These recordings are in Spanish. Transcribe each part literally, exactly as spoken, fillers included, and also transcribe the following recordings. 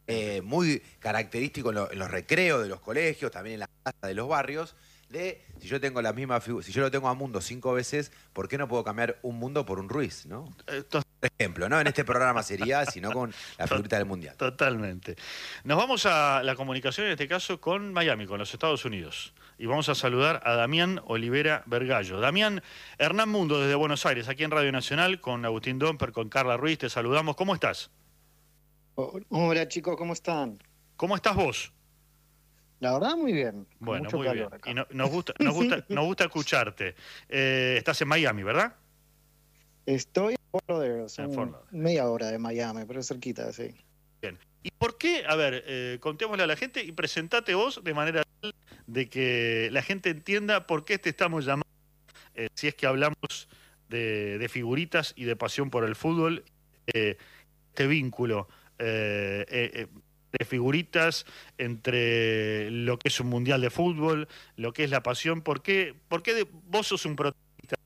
eh, muy característico en, lo- en los recreos de los colegios, también en la casa de los barrios, de si yo tengo la misma figu- si yo lo tengo a Mundo cinco veces, ¿por qué no puedo cambiar un Mundo por un Ruiz, ¿no? Eh, to- Por ejemplo, no en este programa sería, sino con la to- figurita del Mundial. Totalmente. Nos vamos a la comunicación, en este caso, con Miami, con los Estados Unidos. Y vamos a saludar a Damián Olivera Vergallo. Damián, Hernán Mundo desde Buenos Aires, aquí en Radio Nacional, con Agustín Domper, con Carla Ruiz, te saludamos. ¿Cómo estás? Hola chicos, ¿cómo están? ¿Cómo estás vos? La verdad muy bien, con Bueno, mucho muy bien. calor acá. Y no- nos gusta, nos gusta, nos gusta escucharte. Eh, estás en Miami, ¿verdad? Estoy en Fort Lauderdale, son En Fort Lauderdale. media hora de Miami, pero cerquita, sí. Bien. ¿Y por qué? A ver, eh, contémosle a la gente y presentate vos de manera tal de que la gente entienda por qué te estamos llamando, eh, si es que hablamos de, de figuritas y de pasión por el fútbol, eh, este vínculo eh, eh, eh, de figuritas entre lo que es un mundial de fútbol, lo que es la pasión. ¿Por qué, por qué de- vos sos un protagonista?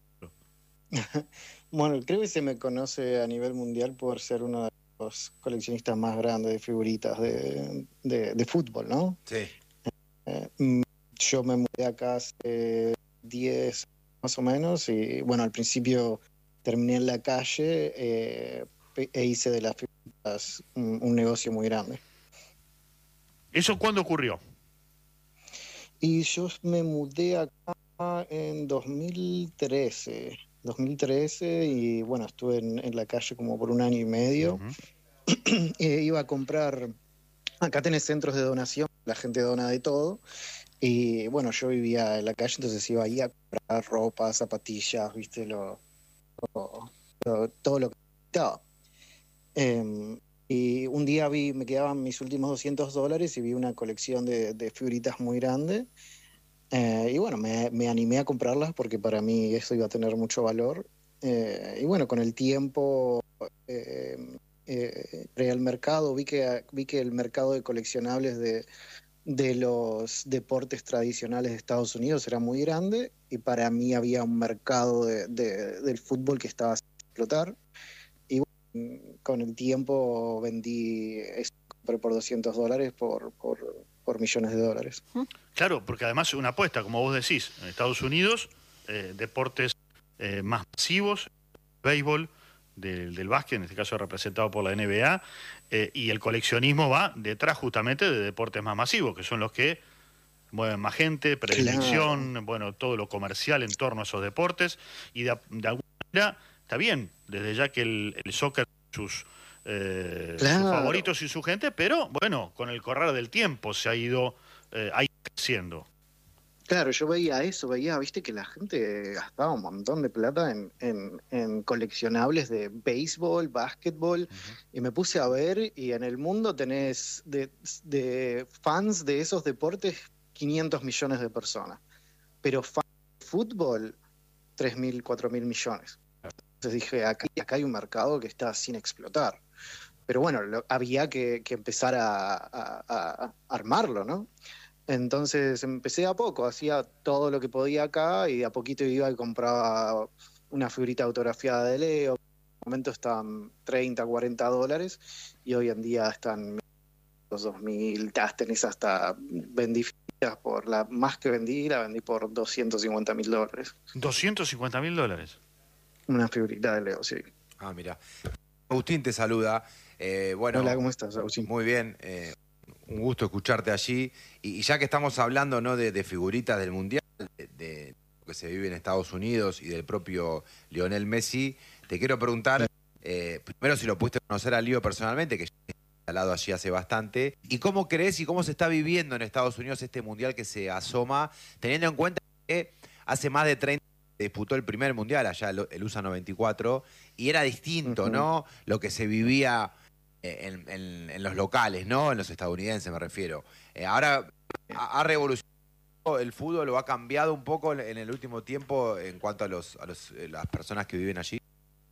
Bueno, creo que se me conoce a nivel mundial por ser uno de los coleccionistas más grandes de figuritas de, de- de fútbol, ¿no? Sí. Eh, mm, yo me mudé acá hace diez más o menos y bueno, al principio terminé en la calle eh, e hice de las figuritas un, un negocio muy grande. ¿Eso cuándo ocurrió? Y yo me mudé acá en dos mil trece, dos mil trece y bueno, estuve en, en la calle como por un año y medio. Ujú. Eh, iba a comprar, acá tenés centros de donación, la gente dona de todo. Y bueno, yo vivía en la calle, entonces iba ahí a comprar ropa, zapatillas, viste, lo, lo- lo- todo lo que necesitaba. Eh, y un día vi, me quedaban mis últimos doscientos dólares y vi una colección de, de figuritas muy grande. Eh, y bueno, me, me animé a comprarlas porque para mí eso iba a tener mucho valor. Eh, y bueno, con el tiempo eh, eh, entré al mercado, vi que, vi que el mercado de coleccionables de, de los deportes tradicionales de Estados Unidos era muy grande y para mí había un mercado de, de, del fútbol que estaba sin explotar. Y bueno, con el tiempo vendí eso, compré por doscientos dólares por, por, por millones de dólares. Claro, porque además una apuesta, como vos decís, en Estados Unidos, eh, deportes eh, más masivos, béisbol, del, del básquet, en este caso representado por la N B A, eh, y el coleccionismo va detrás justamente de deportes más masivos, que son los que mueven más gente, predilección, Claro. bueno, todo lo comercial en torno a esos deportes, y de, de alguna manera está bien, desde ya que el, el soccer sus, eh, sus Claro. favoritos y su gente, pero bueno, con el correr del tiempo se ha ido, eh, ha ido creciendo. Claro, yo veía eso, veía, viste que la gente gastaba un montón de plata en, en, en coleccionables de béisbol, básquetbol, Uh-huh. y me puse a ver y en el mundo tenés de, de fans de esos deportes quinientos millones de personas, pero fans de fútbol tres mil, cuatro mil millones. Entonces dije, acá, acá hay un mercado que está sin explotar. Pero bueno, lo, había que, que empezar a, a, a armarlo, ¿no? Entonces empecé a poco, hacía todo lo que podía acá y de a poquito iba y compraba una figurita autografiada de Leo. En el momento estaban treinta, cuarenta dólares y hoy en día están los dos mil, tenés hasta vendí figuritas por la más que vendí, la vendí por doscientos cincuenta mil dólares. doscientos cincuenta mil dólares. Una figurita de Leo, sí. Ah, mira. Agustín te saluda. Eh, bueno, Hola, ¿cómo estás, Agustín? muy bien. eh, un gusto escucharte allí. Y, y ya que estamos hablando, ¿no?, de, de figuritas del Mundial, de, de lo que se vive en Estados Unidos y del propio Lionel Messi, te quiero preguntar, eh, primero si lo pudiste conocer a Lío personalmente, que ya está instalado allí hace bastante, y cómo crees y cómo se está viviendo en Estados Unidos este Mundial que se asoma, teniendo en cuenta que hace más de treinta se disputó el primer Mundial, allá el, el U S A noventa y cuatro, y era distinto, Ujú. ¿no?, lo que se vivía En, en, en los locales, ¿no? En los estadounidenses me refiero. Eh, ahora ha, ha revolucionado el fútbol, lo ha cambiado un poco en el último tiempo en cuanto a, los, a los, eh, las personas que viven allí.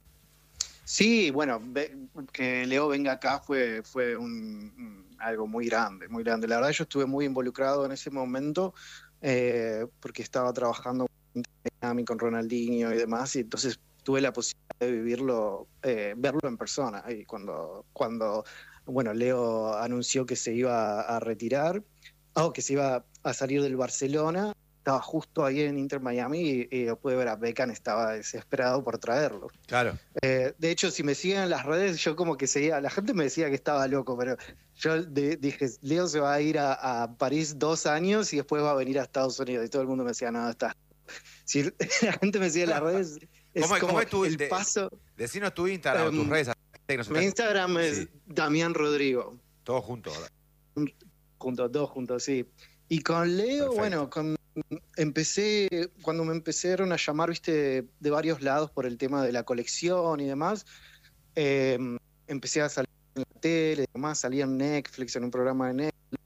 Sí, bueno, ve, que Leo venga acá fue, fue un, un, algo muy grande, muy grande. La verdad yo estuve muy involucrado en ese momento eh, porque estaba trabajando en Miami con Ronaldinho y demás, y entonces tuve la posibilidad de vivirlo, eh, verlo en persona. Y cuando, cuando bueno, Leo anunció que se iba a retirar, o que se iba a salir del Barcelona. Estaba justo ahí en Inter Miami y, y pude ver a Beckham, estaba desesperado por traerlo. Claro. Eh, de hecho, si me siguen en las redes, yo como que seguía, la gente me decía que estaba loco, pero yo de, dije, Leo se va a ir a, a París dos años y después va a venir a Estados Unidos. Y todo el mundo me decía, no, está. Si la gente me sigue en las redes, es ¿Cómo, como cómo es tu, el de, paso. Decinos tu Instagram um, o tus redes. Mi están... Instagram es sí. Damián Rodrigo. Todos juntos, ¿verdad? Juntos, todos juntos, sí. Y con Leo, perfecto. Bueno, con, empecé, cuando me empezaron a llamar, viste, de varios lados por el tema de la colección y demás, eh, empecé a salir en la tele, además salía en Netflix, en un programa de Netflix,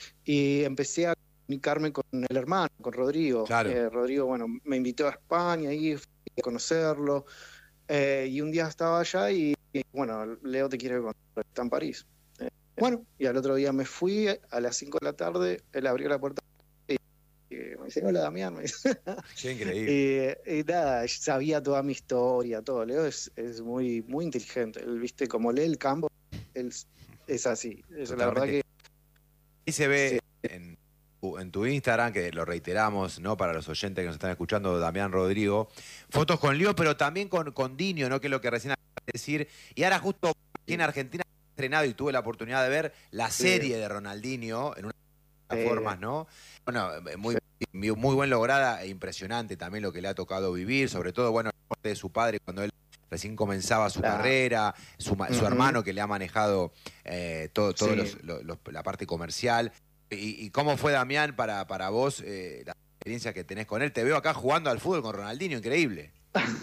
y empecé a comunicarme con el hermano, con Rodrigo. Claro. Eh, Rodrigo, bueno, me invitó a España y fui a conocerlo, eh, y un día estaba allá y, y bueno, Leo te quiere conocer, está en París. Bueno, y al otro día me fui, a las cinco de la tarde, él abrió la puerta y, y me dice, hola Damián, me dice. Qué increíble. y, y nada, sabía toda mi historia, todo. Leo es, es muy, muy inteligente, él, viste, como lee el campo, él es así. Es, la verdad que... Y se ve sí. en, en tu Instagram, que lo reiteramos, ¿no? Para los oyentes que nos están escuchando, Damián Rodrigo, fotos con Leo, pero también con, con Dinho, ¿no? Que es lo que recién acabas de decir. Y ahora justo aquí en Argentina estrenado y tuve la oportunidad de ver la serie sí. de Ronaldinho en una de las plataformas, ¿no? Bueno, muy, muy, muy buen lograda e impresionante también lo que le ha tocado vivir, sobre todo, bueno, la muerte de su padre cuando él recién comenzaba su claro. carrera, su, uh-huh. su hermano que le ha manejado eh, todo, todo sí. los, los, los, la parte comercial. ¿Y, y cómo fue, Damián, para, para vos eh, la experiencia que tenés con él? Te veo acá jugando al fútbol con Ronaldinho, increíble.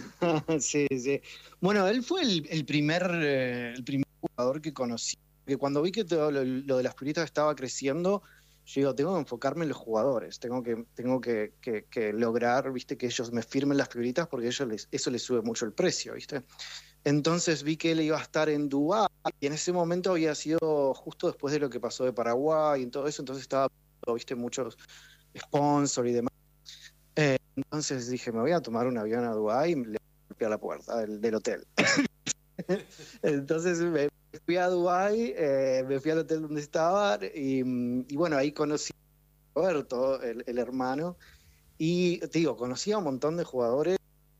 sí, sí. Bueno, él fue el, el primer eh, el primer jugador que conocí. Que cuando vi que todo lo, lo de las figuritas estaba creciendo, yo digo, tengo que enfocarme en los jugadores, tengo que, tengo que, que, que lograr, viste, que ellos me firmen las figuritas porque ellos les, eso les sube mucho el precio, viste. Entonces vi que él iba a estar en Dubái y en ese momento había sido justo después de lo que pasó de Paraguay y todo eso, entonces estaba, viste, muchos sponsors y demás. Eh, entonces dije, me voy a tomar un avión a Dubái y le golpeé a la puerta del, del hotel. Entonces me fui a Dubái, eh, me fui al hotel donde estaba y, y bueno, ahí conocí a Roberto, el, el hermano, y te digo, conocí a un montón de jugadores.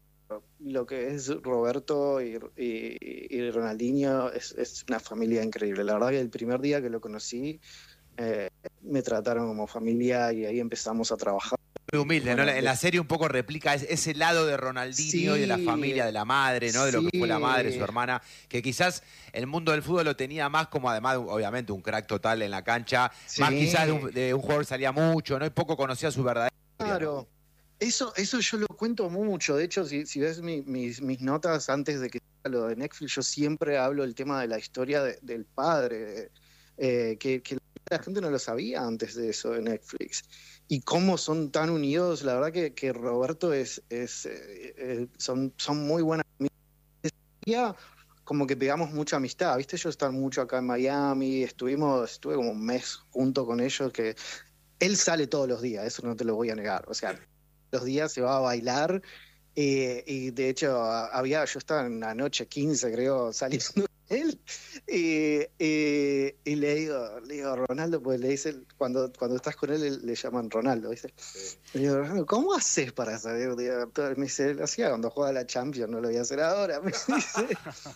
Lo que es Roberto y, y, y Ronaldinho es, es una familia increíble. La verdad que el primer día que lo conocí eh, me trataron como familia y ahí empezamos a trabajar. Muy humilde, bueno, ¿no? En la serie un poco replica ese lado de Ronaldinho sí, y de la familia, de la madre, ¿no? De lo que fue la madre, su hermana, que quizás el mundo del fútbol lo tenía más como, además, obviamente, un crack total en la cancha, sí. más quizás de un, de un jugador salía mucho, ¿no? Y poco conocía su verdadera historia. Claro. Eso, eso yo lo cuento mucho. De hecho, si, si ves mi, mis, mis notas antes de que sea lo de Netflix, yo siempre hablo del tema de la historia de, del padre, eh, que, que la gente no lo sabía antes de eso de Netflix. Y cómo son tan unidos. La verdad que, que Roberto es, es eh, eh, son, son muy buenas amigas. Como que pegamos mucha amistad, ¿viste? Ellos están mucho acá en Miami, estuvimos, estuve como un mes junto con ellos, que él sale todos los días, eso no te lo voy a negar. O sea, los días se va a bailar eh, y de hecho había, yo estaba en la noche quince creo saliendo con él y, y, y le digo, le digo Ronaldo, pues le dice, cuando, cuando estás con él le, le llaman Ronaldo, ¿viste? Sí. Le digo, Ronaldo, ¿cómo haces para salir? Digo, me dice, lo hacía cuando jugaba la Champions, no lo voy a hacer ahora, me dice.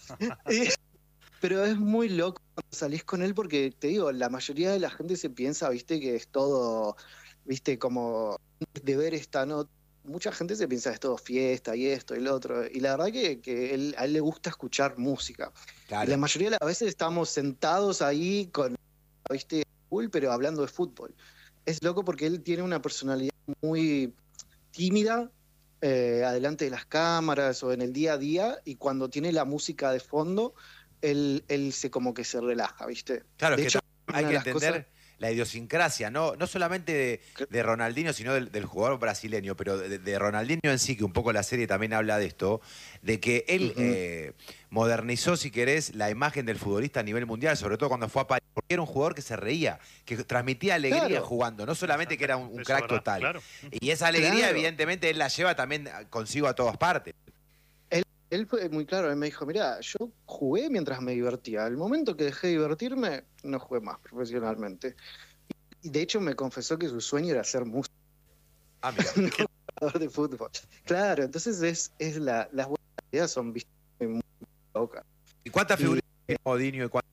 y, pero es muy loco cuando salís con él porque te digo, la mayoría de la gente se piensa, viste, que es todo, viste, como de ver esta nota. Mucha gente se piensa que es todo fiesta y esto y lo otro. Y la verdad que, que él, a él le gusta escuchar música. Claro. Y la mayoría de las veces estamos sentados ahí con, viste, cool, pero hablando de fútbol. Es loco porque él tiene una personalidad muy tímida eh, adelante de las cámaras o en el día a día, y cuando tiene la música de fondo, él, él se como que se relaja, ¿viste? Claro, de que hecho, hay que entender cosas... la idiosincrasia, no, no solamente de, de Ronaldinho, sino del, del jugador brasileño, pero de, de Ronaldinho en sí, que un poco la serie también habla de esto, de que él uh-huh. eh, modernizó, si querés, la imagen del futbolista a nivel mundial, sobre todo cuando fue a París, porque era un jugador que se reía, que transmitía alegría claro. jugando, no solamente que era un, un crack verdad, total. Claro. Y esa alegría, claro. evidentemente, él la lleva también consigo a todas partes. Él, él fue muy claro, él me dijo, mirá, yo jugué mientras me divertía. El momento que dejé de divertirme, no jugué más profesionalmente. Y de hecho me confesó que su sueño era ser músico, Ah, mira. no jugador de fútbol. Claro, entonces es, es la, las buenas ideas son vistas muy locas. ¿Y cuántas Y- figuritas tiene Odinio y cuántas?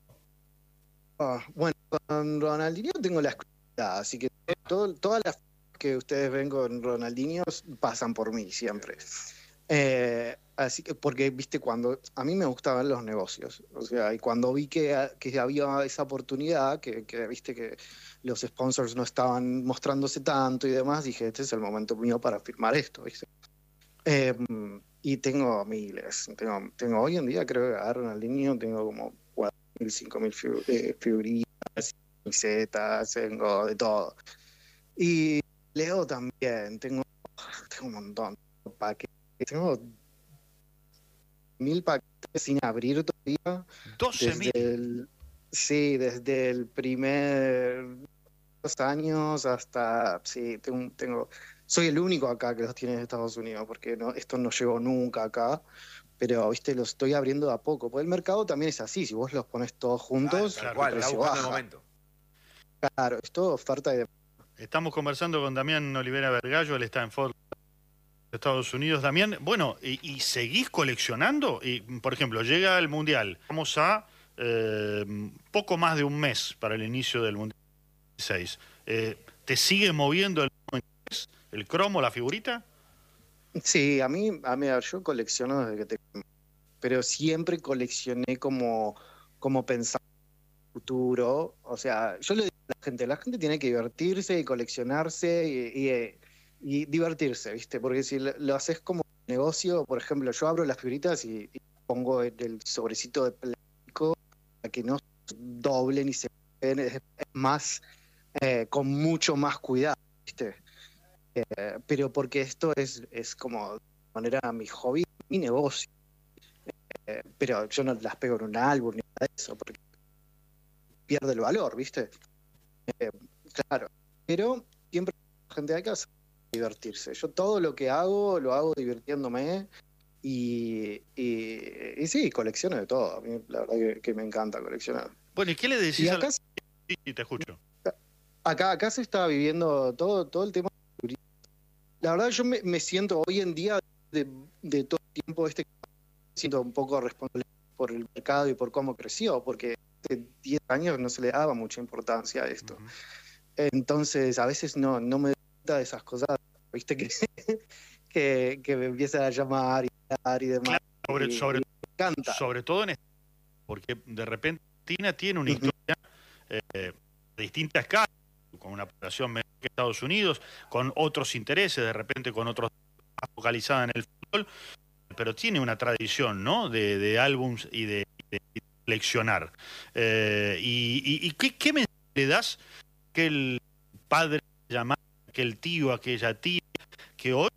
Ah, bueno, con Ronaldinho tengo la exclusividad, así que todo- todas las que ustedes ven con Ronaldinho pasan por mí siempre. Eh, así que, porque, viste, cuando a mí me gustaban los negocios, o sea, y cuando vi que, que había esa oportunidad, que, que, viste que los sponsors no estaban mostrándose tanto y demás, dije, este es el momento mío para firmar esto, ¿viste? Eh, y tengo miles, tengo, tengo hoy en día creo que a Ronaldinho tengo como cuatro mil, cinco mil figu- eh, figuritas, camisetas, tengo de todo. Y Leo también, tengo, tengo un montón de paquetes, tengo mil paquetes sin abrir todavía, doce desde mil. el, sí, desde el primer dos años hasta, sí, tengo, tengo, soy el único acá que los tiene en Estados Unidos, porque no, esto no llegó nunca acá, pero, viste, los estoy abriendo de a poco, porque el mercado también es así, si vos los pones todos juntos, Claro, tal el cual, está precio buscando el baja. momento. Claro, es todo oferta y demanda. Estamos conversando con Damián Olivera Vergallo, él está en Fort Estados Unidos. Damián, bueno, ¿y, y seguís coleccionando? Y, por ejemplo, llega el Mundial, vamos a eh, poco más de un mes para el inicio del Mundial dieciséis. Eh, ¿Te sigue moviendo el, el cromo, la figurita? Sí, a mí, a mí, a ver, yo colecciono desde que te... Pero siempre coleccioné como, como pensando en el futuro. O sea, yo le digo a la gente, la gente tiene que divertirse y coleccionarse y, y, y divertirse, ¿viste? Porque si lo, lo haces como negocio, por ejemplo, yo abro las figuritas y, y pongo el, el sobrecito de plástico para que no se doblen y se ven, es, es más, eh, con mucho más cuidado, ¿viste? Eh, pero porque esto es, es como de manera mi hobby, mi negocio. Eh, pero yo no las pego en un álbum ni nada de eso, porque pierde el valor, ¿viste? Eh, claro, pero siempre la gente hay que hacer divertirse. Yo todo lo que hago, lo hago divirtiéndome y, y, y sí, colecciono de todo. A mí la verdad que, que me encanta coleccionar. Bueno, ¿y qué le decís Y a acá, la... Sí, te escucho. acá, acá se está viviendo todo, todo el tema. La verdad yo me, me siento hoy en día de, de todo el tiempo este, siento un poco responsable por el mercado y por cómo creció, porque hace diez años no se le daba mucha importancia a esto. Uh-huh. Entonces, a veces no, no me doy cuenta de esas cosas, ¿viste? Que, que, que me empiezan a llamar y hablar y demás. Claro, sobre, y, sobre, y me encanta. sobre todo en este, porque de repente Argentina tiene una Ujú. historia eh, de distinta escala, con una población menor que Estados Unidos, con otros intereses, de repente con otros más focalizada en el fútbol, pero tiene una tradición, ¿no? De, de álbums y de, de coleccionar. Eh, y, y, y ¿qué, qué mensaje le das que el padre llamar, que el tío, aquella tía, que hoy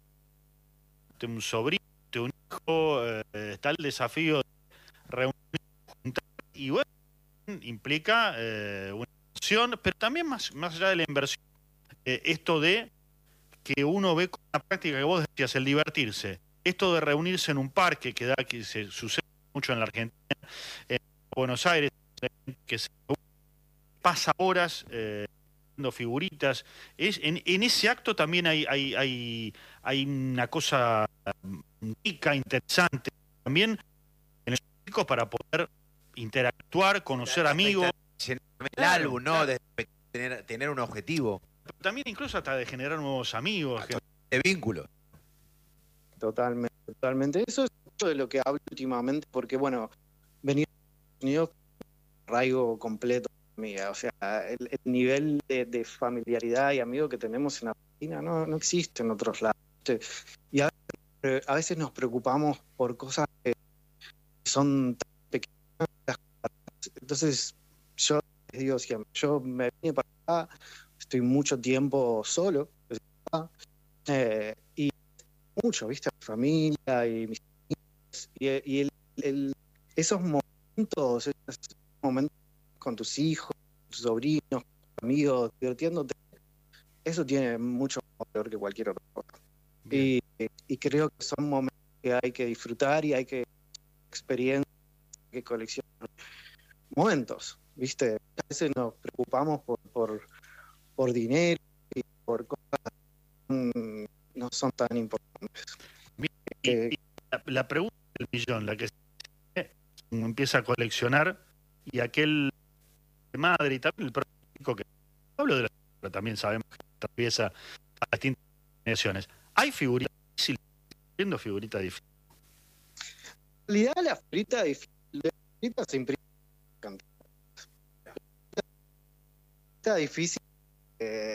un sobrino, un hijo, eh, está el desafío de reunir, juntar, y bueno, implica eh, una inversión, pero también más, más allá de la inversión, eh, esto de que uno ve con una práctica que vos decías, el divertirse, esto de reunirse en un parque, que da que se sucede mucho en la Argentina, en Buenos Aires, que se pasa horas eh, haciendo figuritas, es, en, en ese acto también hay, hay, hay, hay una cosa rica, interesante, también en los chicos para poder interactuar, conocer amigos. Llenar el Claro, álbum, ¿no? claro. De tener, tener un objetivo, Pero también incluso hasta de generar nuevos amigos. que- de vínculo. Totalmente, totalmente. Eso es mucho de lo que hablo últimamente, porque, bueno, venir a Estados Unidos arraigo completo mía. O sea, el, el nivel de, de familiaridad y amigo que tenemos en Argentina no, no existe en otros lados, ¿viste? Y a veces, a veces nos preocupamos por cosas que son tan pequeñas. Entonces, yo les digo siempre, yo me vine para acá, estoy mucho tiempo solo, eh, y mucho, ¿viste? Mi familia y mis hijos, y, y el, el, esos momentos, esos momentos con tus hijos, tus sobrinos, tus amigos, divirtiéndote, eso tiene mucho más valor que cualquier otra cosa. Y, y creo que son momentos que hay que disfrutar y hay que experiencias, hay que coleccionar momentos, ¿viste? A veces nos preocupamos por, por, por dinero y por cosas que mm, no son tan importantes. Y, Eh, y la, la pregunta del millón, la que se hace, uno empieza a coleccionar y aquel de madre y también el propio que hablo de la pero también sabemos que atraviesa a distintas generaciones. Hay figuritas difíciles, viendo figuritas difíciles. En realidad la figurita difícil, la figurita se imprime cantidad. Está difícil eh,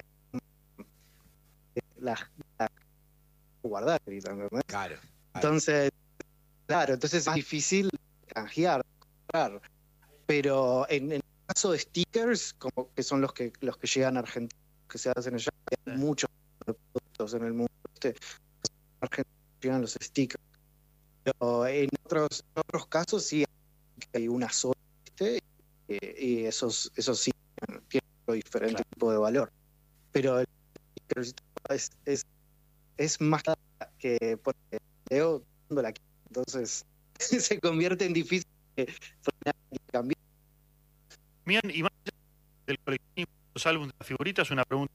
la, la guardar ahorita, ¿entendés? Claro. claro. Entonces, claro, entonces es más difícil canjear, comprar. Pero en, en el caso de stickers, como que son los que los que llegan a Argentina, que se hacen allá, hay muchos productos en el mundo, ¿viste? En Argentina llegan los stickers. Pero en otros, en otros casos sí hay una sola, ¿viste? Y, y esos, esos sí tienen un diferente claro. tipo de valor. Pero el sticker es, es, es más que porque Leo la entonces se convierte en difícil cambiar. Bien, y más allá del coleccionismo, los álbumes de las figuritas, una pregunta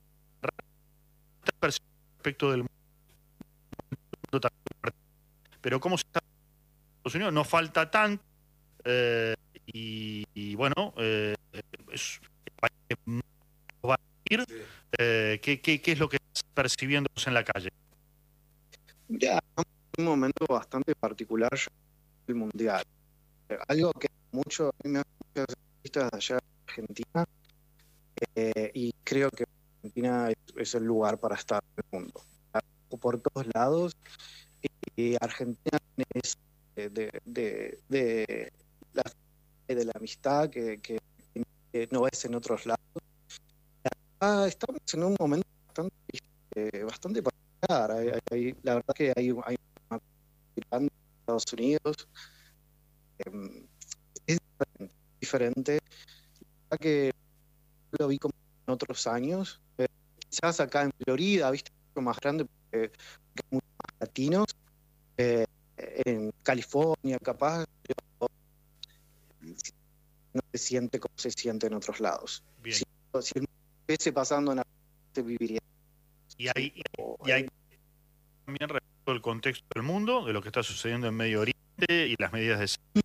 respecto del mundo, pero cómo se está en Estados Unidos, no falta tanto, eh, y, y bueno, eh, es, va a ir, eh, ¿qué, qué, ¿qué es lo que estás percibiendo en la calle? Ya, un momento bastante particular el mundial. Algo que mucho, a mí me hace muchas vistas allá en Argentina, eh, y creo que Argentina es, es el lugar para estar en el mundo. Por todos lados, y Argentina es de, de, de, de, la, de la amistad que, que, que no es en otros lados. Ah, estamos en un momento bastante, eh, bastante particular. Hay, hay, la verdad que hay, hay una en Estados Unidos. Eh, es diferente, diferente. La verdad que lo vi como en otros años. Eh, quizás acá en Florida, viste, mucho más grande porque, porque hay muchos más latinos. Eh, en California, capaz, pero no se siente como se siente en otros lados. Bien. Si, si el mundo estuviese pasando en Argentina, se viviría. Y hay, y, y hay también respecto al contexto del mundo, de lo que está sucediendo en Medio Oriente y las medidas de...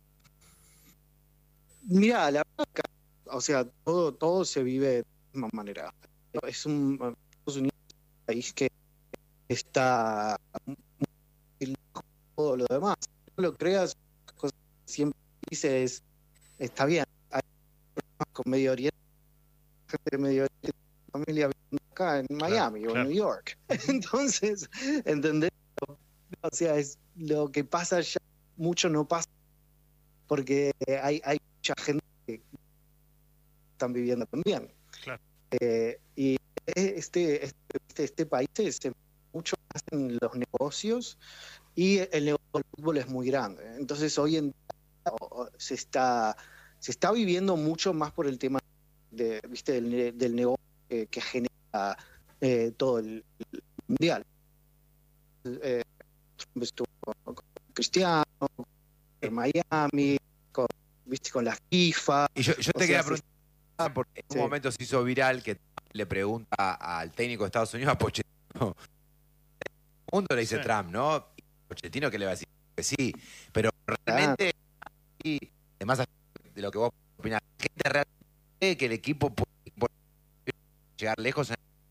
Mira, la verdad que, o sea, todo, todo se vive de la misma manera. Es un, Estados Unidos es un país que está muy todo lo demás. No lo creas, las cosas que siempre dices, está bien, hay problemas con Medio Oriente, gente de Medio Oriente, familia viviendo acá en Miami claro, o en claro. New York. Entonces, ¿entendés? O sea, es lo que pasa allá, mucho no pasa, porque hay, hay mucha gente que están viviendo también. Claro. Eh, y este, este, este país se mucho más en los negocios y el negocio del fútbol es muy grande. Entonces hoy en día se está, se está viviendo mucho más por el tema de, ¿viste? del, del negocio que, que genera eh, todo el, el mundial. Eh, Trump estuvo con, con Cristiano, con Miami, con, ¿viste? con la FIFA. Y yo, yo te quería preguntar, porque en sí. un momento se hizo viral que le pregunta al técnico de Estados Unidos, a Pochettino, el mundo le dice sí. Trump, ¿no? Y Pochettino que le va a decir que sí, pero realmente, y además de lo que vos opinás, ¿la gente realmente cree que el equipo puede llegar lejos?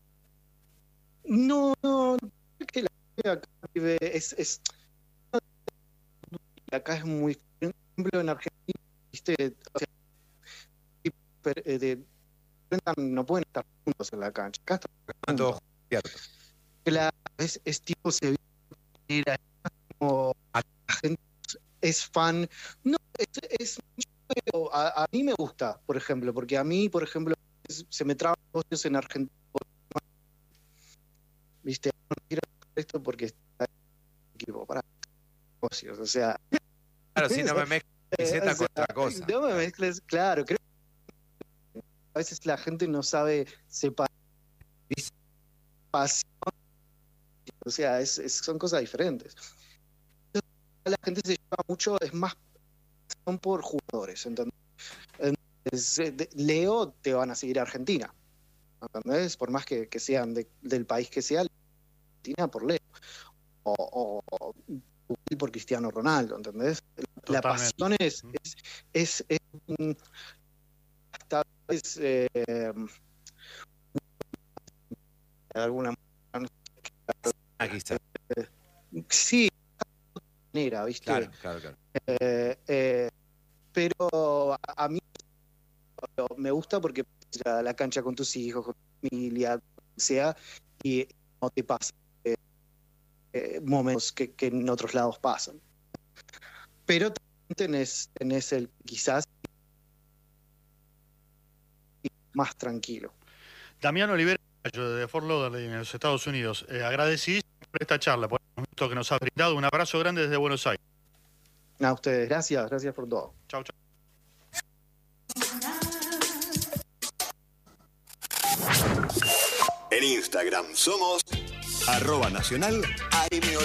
No, no, que la gente acá vive, es, es, acá es muy, por ejemplo, en Argentina, ¿viste? O sea, de, de, no pueden estar juntos en la cancha. Acá están todo cierto. La, es, es tipo se vive como la gente es fan. No, es, es a, a mí me gusta, por ejemplo, porque a mí, por ejemplo, es, se me traban negocios en Argentina. Viste, no quiero esto porque está equipo para negocios, o sea. Claro, si no me mezcles camiseta o sea, con otra cosa. No me mezcles, claro, creo que a veces la gente no sabe separar pasión, o sea, es, es, son cosas diferentes. la gente se lleva mucho, es más son por jugadores, ¿entendés? Entonces, de, Leo te van a seguir a Argentina, ¿entendés? Por más que, que sean de, del país que sea, Argentina por Leo. O, o, o por Cristiano Ronaldo, ¿entendés? Totalmente. La pasión es, es, es, es, es hasta es, eh, de alguna manera, eh, sí, manera, ¿viste? Claro, claro, claro. Eh, eh, pero a, a mí me gusta porque ir a la cancha con tus hijos, con tu familia, sea, y no te pasa eh, eh, momentos que, que en otros lados pasan. Pero también tenés, tenés el quizás más tranquilo. Damián Olivera, de Fort Lauderdale, en los Estados Unidos, eh, agradecí por esta charla, por el momento que nos ha brindado. Un abrazo grande desde Buenos Aires. A ustedes, gracias, gracias por todo. Chau, chau. En Instagram somos arroba nacional A M